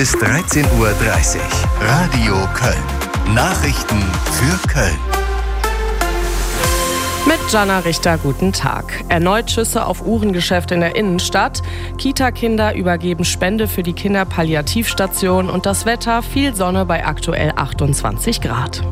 Bis 13:30 Uhr. Radio Köln. Nachrichten für Köln. Mit Jana Richter, guten Tag. Erneut Schüsse auf Uhrengeschäft in der Innenstadt. Kita-Kinder übergeben Spende für die Kinderpalliativstation und das Wetter, viel Sonne bei aktuell 28 Grad.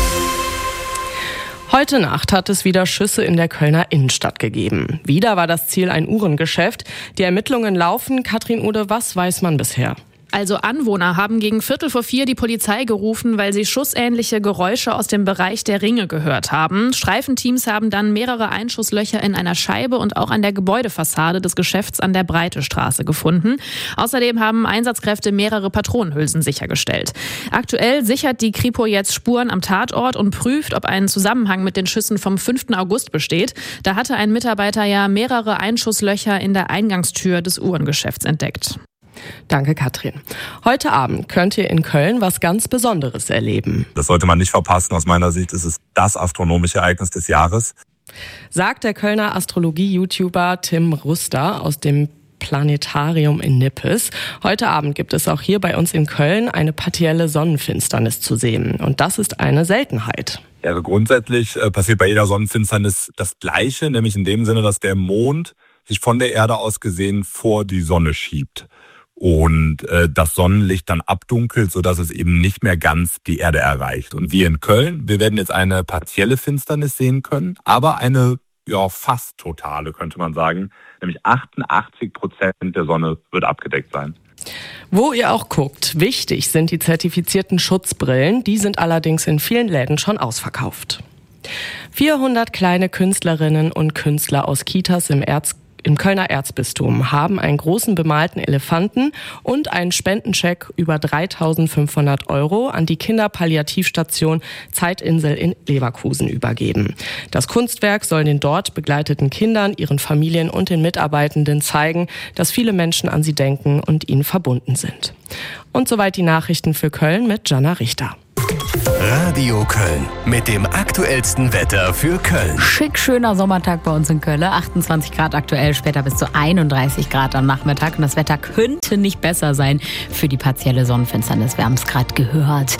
Heute Nacht hat es wieder Schüsse in der Kölner Innenstadt gegeben. Wieder war das Ziel ein Uhrengeschäft. Die Ermittlungen laufen. Katrin Ude, was weiß man bisher? Also Anwohner haben gegen 3:45 die Polizei gerufen, weil sie schussähnliche Geräusche aus dem Bereich der Ringe gehört haben. Streifenteams haben dann mehrere Einschusslöcher in einer Scheibe und auch an der Gebäudefassade des Geschäfts an der Breitestraße gefunden. Außerdem haben Einsatzkräfte mehrere Patronenhülsen sichergestellt. Aktuell sichert die Kripo jetzt Spuren am Tatort und prüft, ob ein Zusammenhang mit den Schüssen vom 5. August besteht. Da hatte ein Mitarbeiter ja mehrere Einschusslöcher in der Eingangstür des Uhrengeschäfts entdeckt. Danke, Katrin. Heute Abend könnt ihr in Köln was ganz Besonderes erleben. Das sollte man nicht verpassen. Aus meiner Sicht ist es das astronomische Ereignis des Jahres. Sagt der Kölner Astrologie-YouTuber Tim Ruster aus dem Planetarium in Nippes. Heute Abend gibt es auch hier bei uns in Köln eine partielle Sonnenfinsternis zu sehen. Und das ist eine Seltenheit. Ja, grundsätzlich passiert bei jeder Sonnenfinsternis das Gleiche, nämlich in dem Sinne, dass der Mond sich von der Erde aus gesehen vor die Sonne schiebt. Und das Sonnenlicht dann abdunkelt, sodass es eben nicht mehr ganz die Erde erreicht. Und wir in Köln, wir werden jetzt eine partielle Finsternis sehen können, aber eine fast totale, könnte man sagen. Nämlich 88% der Sonne wird abgedeckt sein. Wo ihr auch guckt, wichtig sind die zertifizierten Schutzbrillen. Die sind allerdings in vielen Läden schon ausverkauft. 400 kleine Künstlerinnen und Künstler aus Kitas im Kölner Erzbistum haben einen großen bemalten Elefanten und einen Spendencheck über 3.500 € an die Kinderpalliativstation Zeitinsel in Leverkusen übergeben. Das Kunstwerk soll den dort begleiteten Kindern, ihren Familien und den Mitarbeitenden zeigen, dass viele Menschen an sie denken und ihnen verbunden sind. Und soweit die Nachrichten für Köln mit Jana Richter. Radio Köln mit dem aktuellsten Wetter für Köln. Schick, schöner Sommertag bei uns in Köln. 28 Grad aktuell, später bis zu 31 Grad am Nachmittag. Und das Wetter könnte nicht besser sein für die partielle Sonnenfinsternis. Wir haben es gerade gehört.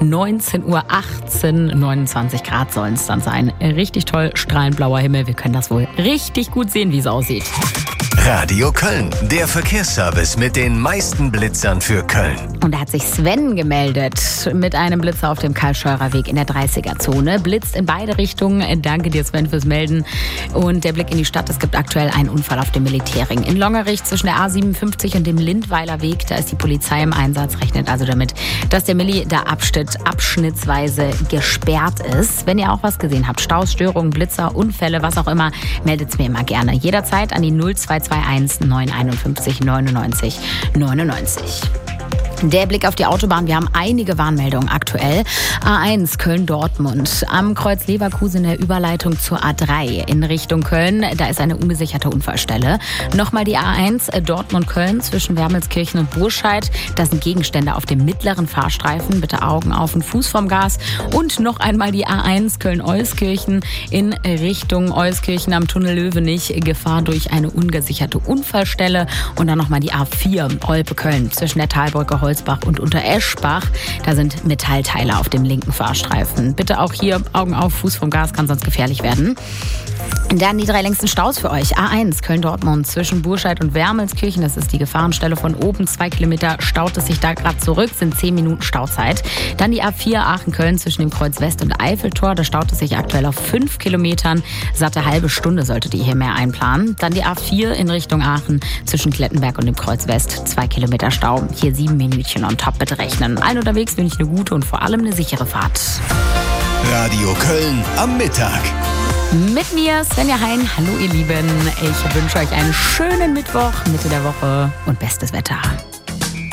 19:18 Uhr, 29 Grad sollen es dann sein. Richtig toll, strahlend blauer Himmel. Wir können das wohl richtig gut sehen, wie es aussieht. Radio Köln, der Verkehrsservice mit den meisten Blitzern für Köln. Und da hat sich Sven gemeldet mit einem Blitzer auf dem Karl-Scheurer-Weg in der 30er-Zone. Blitzt in beide Richtungen. Danke dir, Sven, fürs Melden. Und der Blick in die Stadt. Es gibt aktuell einen Unfall auf dem Militärring. In Longerich zwischen der A57 und dem Lindweiler Weg. Da ist die Polizei im Einsatz. Rechnet also damit, dass der Milli da abschnittsweise gesperrt ist. Wenn ihr auch was gesehen habt, Staus, Störungen, Blitzer, Unfälle, was auch immer, meldet es mir immer gerne. Jederzeit an die 0221 951 99 99. Der Blick auf die Autobahn. Wir haben einige Warnmeldungen aktuell. A1 Köln-Dortmund. Am Kreuz Leverkusen in der Überleitung zur A3 in Richtung Köln. Da ist eine ungesicherte Unfallstelle. Nochmal die A1 Dortmund-Köln zwischen Wermelskirchen und Burscheid. Da sind Gegenstände auf dem mittleren Fahrstreifen. Bitte Augen auf und Fuß vom Gas. Und noch einmal die A1 Köln-Euskirchen in Richtung Euskirchen am Tunnel Löwenich. Gefahr durch eine ungesicherte Unfallstelle. Und dann nochmal die A4 Olpe-Köln zwischen der Talbrücke Holzbach und Untereschbach. Da sind Metallteile auf dem linken Fahrstreifen. Bitte auch hier Augen auf, Fuß vom Gas, kann sonst gefährlich werden. Dann die 3 längsten Staus für euch. A1 Köln-Dortmund zwischen Burscheid und Wermelskirchen. Das ist die Gefahrenstelle von oben. 2 Kilometer staut es sich da gerade zurück. Sind 10 Minuten Stauzeit. Dann die A4 Aachen-Köln zwischen dem Kreuz West und Eiffeltor. Da staut es sich aktuell auf 5 Kilometern. Satte halbe Stunde solltet ihr hier mehr einplanen. Dann die A4 in Richtung Aachen zwischen Klettenberg und dem Kreuz West. 2 Kilometer Stau. Hier 7 Minütchen on top bitte rechnen. Allen unterwegs wünsche ich eine gute und vor allem eine sichere Fahrt. Radio Köln am Mittag. Mit mir, Svenja Hein. Hallo ihr Lieben. Ich wünsche euch einen schönen Mittwoch, Mitte der Woche und bestes Wetter.